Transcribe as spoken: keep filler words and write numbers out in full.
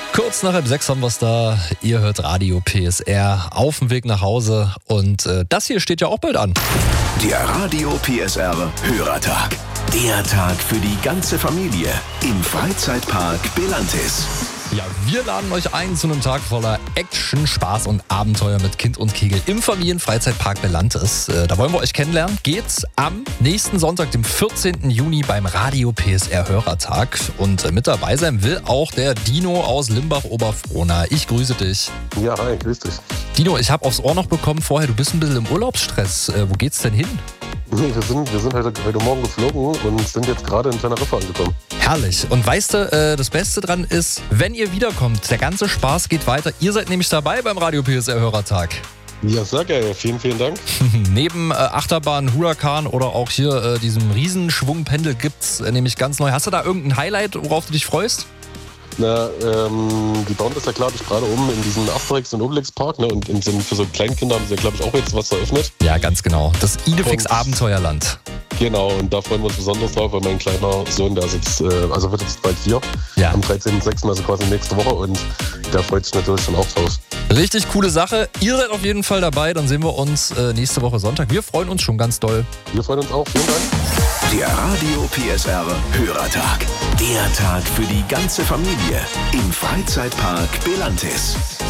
Kurz nach halb sechs haben wir es da. Ihr hört Radio P S R auf dem Weg nach Hause. Und äh, das hier steht ja auch bald an. Der Radio P S R Hörertag. Der Tag für die ganze Familie im Freizeitpark Belantis. Ja, wir laden euch ein zu einem Tag voller Action, Spaß und Abenteuer mit Kind und Kegel im Familienfreizeitpark Belantis. Äh, da wollen wir euch kennenlernen. Geht's am nächsten Sonntag, dem vierzehnten Juni beim Radio P S R Hörertag. Und äh, mit dabei sein will auch der Dino aus Limbach-Oberfrohna. Ich grüße dich. Ja, hi, grüß dich. Dino, ich habe aufs Ohr noch bekommen vorher, du bist ein bisschen im Urlaubsstress. Äh, wo geht's denn hin? Nee, wir sind, wir sind heute, heute Morgen geflogen und sind jetzt gerade in Teneriffa angekommen. Herrlich. Und weißt du, äh, das Beste dran ist, wenn ihr wiederkommt, der ganze Spaß geht weiter. Ihr seid nämlich dabei beim Radio P S R Hörertag. Ja, sehr geil. Vielen, vielen Dank. Neben äh, Achterbahn, Huracan oder auch hier äh, diesem Riesenschwungpendel gibt's äh, nämlich ganz neu. Hast du da irgendein Highlight, worauf du dich freust? Na, ähm, die bauen das ja, glaube ich, gerade um in diesen Asterix- und Obelix-Park. Ne? Und in so, für so Kleinkinder haben sie ja, glaube ich, auch jetzt was eröffnet. Ja, ganz genau. Das Idefix Und- Abenteuerland. Genau, und da freuen wir uns besonders drauf, weil mein kleiner Sohn, der ist jetzt, äh, also wird jetzt bald vier, Ja. am dreizehnten sechsten, also quasi nächste Woche, und der freut sich natürlich schon auch drauf. Richtig coole Sache. Ihr seid auf jeden Fall dabei. Dann sehen wir uns äh, nächste Woche Sonntag. Wir freuen uns schon ganz doll. Wir freuen uns auch. Vielen Dank. Der Radio P S R Hörertag. Der Tag für die ganze Familie im Freizeitpark Belantis.